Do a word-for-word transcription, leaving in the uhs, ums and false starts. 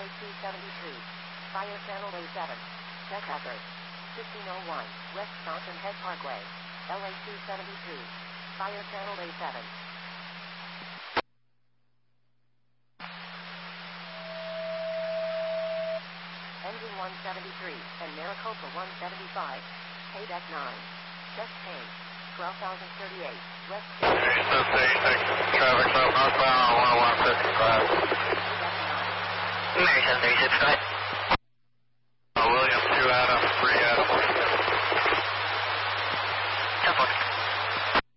A C seventy-two. Fire channel A seven. Check hazard. fifteen oh one, West Fountain Head Parkway. L A C seventy-two. Fire channel A seven. Engine one seventy-three, and Maricopa one seventy-five. Paydeck nine. Chest pain. twelve thousand thirty-eight. West Traffic south northbound one one fifty-five. Paydeck nine. American three six five.